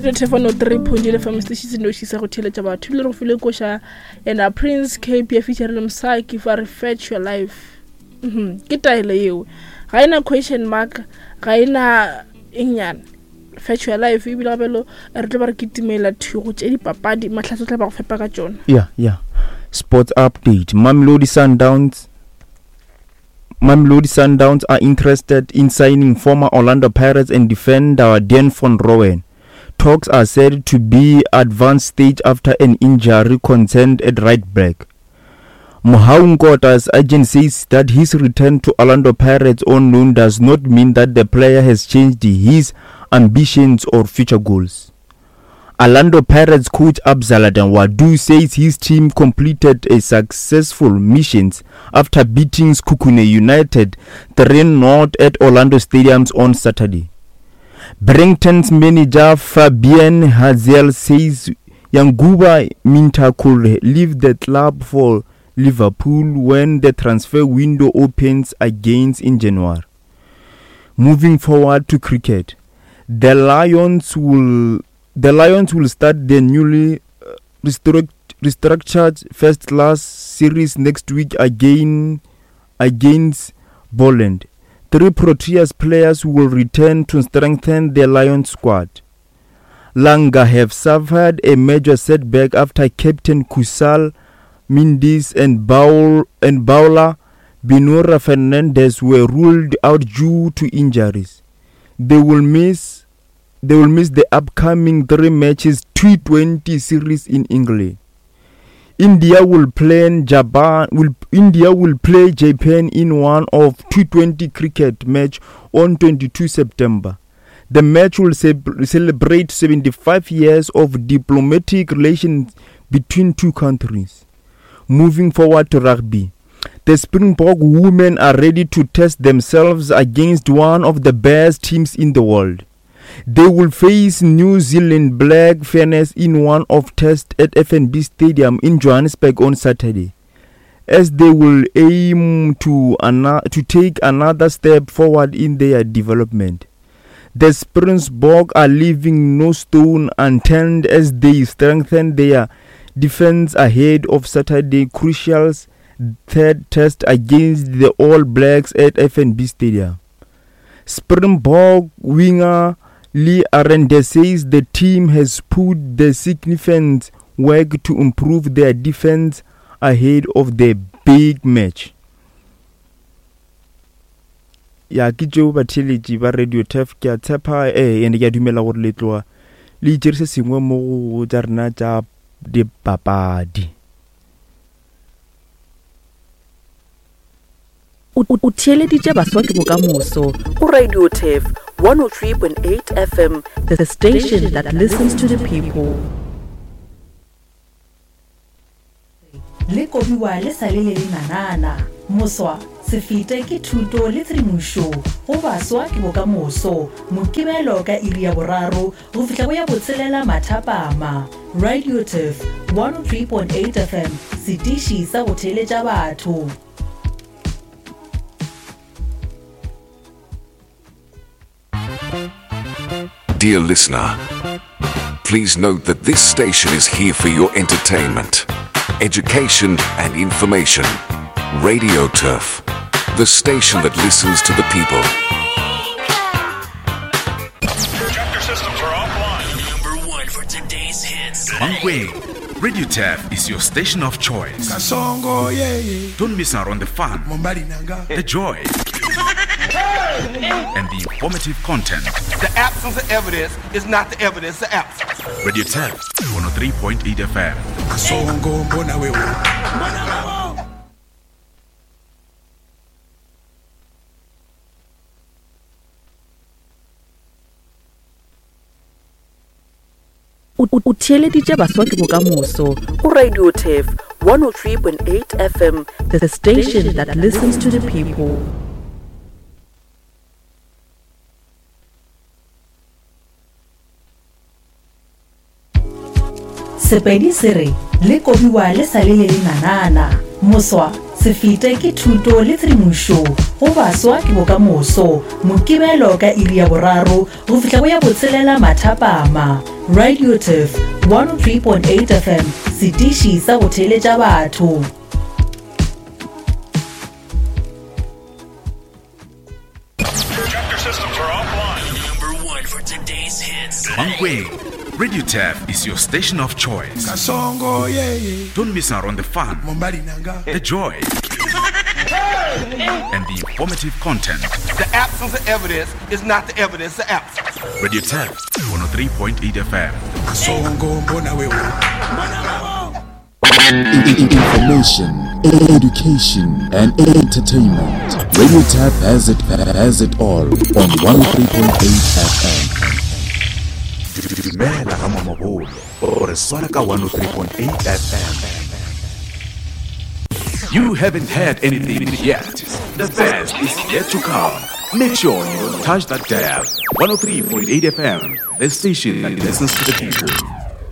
Tefano 3.0 FM station no shisa go theletsa batho le re file kosha ena Prince KP featuring Msaki for Fetch Your Life. Ke taile eo ga ina question mark ga ina inyana Fetch Your Life e bila belo re tla ba re kitimela thugo tse di papadi matlhatso tla ba go fepa ka tsona. Yeah. Sports update. Mamelodi Sundowns are interested in signing former Orlando Pirates and defender Dan van Rooyen. Talks are said to be advanced stage after an injury concerned at right back. Mohaung Kota's agent says that his return to Orlando Pirates on loan does not mean that the player has changed his ambitions or future goals. Orlando Pirates coach Abzaladan Wadu says his team completed a successful mission after beating Sekhukhune United 3-0 at Orlando Stadium on Saturday. Brenton's manager Fabien Hazel says Yanguba Minta could leave the club for Liverpool when the transfer window opens again in January. Moving forward to cricket, the Lions will start the newly restructured first-class series next week against Poland. 3 Proteas players will return to strengthen the Lions squad. Langa have suffered a major setback after captain Kusal Mendes and bowler Binura Fernandez were ruled out due to injuries. They will miss the upcoming 3 matches T20 series in England. India will play Japan in one of T20 cricket match on 22 September. The match will celebrate 75 years of diplomatic relations between two countries. Moving forward to rugby, the Springbok women are ready to test themselves against one of the best teams in the world. They will face New Zealand Black Ferns in one of tests at FNB Stadium in Johannesburg on Saturday, as they will aim to take another step forward in their development. The Springbok are leaving no stone unturned as they strengthen their defense ahead of Saturday's crucial third test against the All Blacks at FNB Stadium. Springbok winger Lee Arendse says the team has put the significant work to improve their defense ahead of the big match. Ya ke jo batheletši ba Radio Turf ke a tshepa ene ke a dumela gore le tloa le itšerise sengwe mo go tša rena tša dipapadi. O theeleditše baswa ke bokamoso go Radio Turf 103.8 FM, the station that listens to the people. Le kobiwa le sale le nanana moswa se fite ke thuto le tshedimošo go baswa ke bokamoso mokibelo ka iri ya boraro go fihla go ya botshelela mathapama. Radio Turf 103.8 FM, setiši sa go theeletša batho. Dear listener, please note that this station is here for your entertainment, education and information. Radio Turf, the station that listens to the people. Projector systems are offline. Number 1 for today's hits. Mangwe, Radio Turf is your station of choice. Don't miss out on the fun, the joy, and the informative content. The absence of evidence is not the evidence of absence. Radio Turf 103.8 FM. O theeleditše baswa ke bokamoso go Radio Turf 103.8 FM, the station that listens to the people. Sepedi sere le kobiwa le sale le nanana moswa se fete ke thuto le tshedimošo go baswa ke bokamoso Mokibelo ka iri ya boraro go fihla go ya botshelela mathapama. Radio Turf 103.8 FM setiši sa go theletša batho. Radio Turf is your station of choice. Don't miss out on the fun, the joy, and the informative content. The absence of evidence is not the evidence of absence. Radio Turf 103.8 FM. Information, education, and entertainment. Radio Turf has it all on 103.8 FM. Dumela ga mamabolo o re swara ka 103.8 FM. You haven't heard anything yet. The best is yet to come. Make sure you don't touch that dial. 103.8 FM, the station that listens to the people.